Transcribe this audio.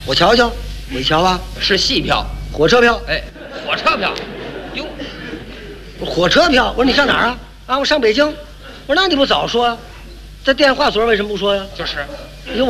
我瞧瞧，我一瞧啊， 是戏票。 火车票。 哎，火车票。哟， 火车票。我说你上哪儿啊？啊，我上北京。我说那你不早说呀？在电话所为什么不说呀？ 就是。 你说